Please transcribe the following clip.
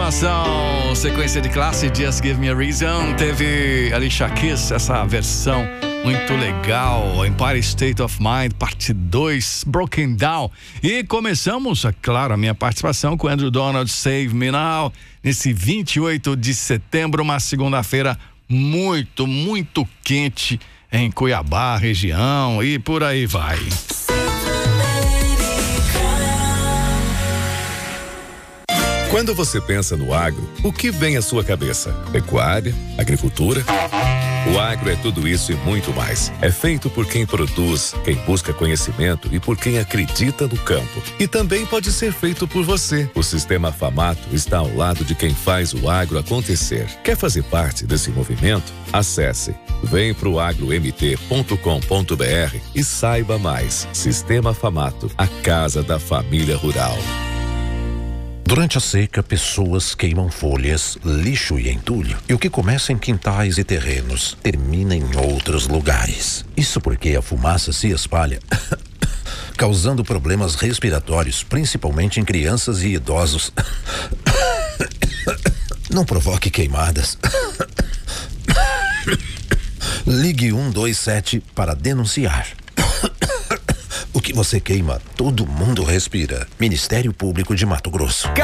programação, sequência de classe, Just Give Me a Reason. Teve Alicia Keys, essa versão muito legal, Empire State of Mind, parte 2, Broken Down. E começamos, é claro, a minha participação com Andrew Donald, Save Me Now, nesse 28 de setembro, uma segunda-feira muito, muito quente em Cuiabá, região, e por aí vai. Quando você pensa no agro, o que vem à sua cabeça? Pecuária? Agricultura? O agro é tudo isso e muito mais. É feito por quem produz, quem busca conhecimento e por quem acredita no campo. E também pode ser feito por você. O Sistema Famato está ao lado de quem faz o agro acontecer. Quer fazer parte desse movimento? Acesse vemproagromt.com.br e saiba mais. Sistema Famato, a casa da família rural. Durante a seca, pessoas queimam folhas, lixo e entulho. E o que começa em quintais e terrenos, termina em outros lugares. Isso porque a fumaça se espalha, causando problemas respiratórios, principalmente em crianças e idosos. Não provoque queimadas. Ligue 127 para denunciar. O que você queima, todo mundo respira. Ministério Público de Mato Grosso.